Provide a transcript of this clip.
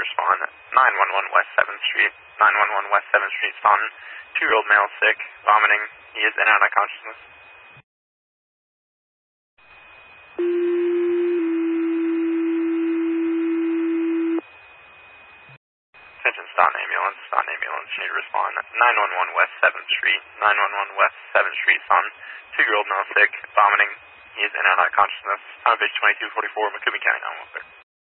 respond. 911 West 7th Street. 911 West 7th Street, Staunton. 2-year-old male sick, vomiting. He is in and out of consciousness. Attention, Staunton ambulance. Staunton ambulance, you need to respond. 911 West 7th Street. 911 West 7th Street, Staunton. 2-year-old male sick, vomiting. He is in and out of consciousness. I'm page 2244, Macomb County 911.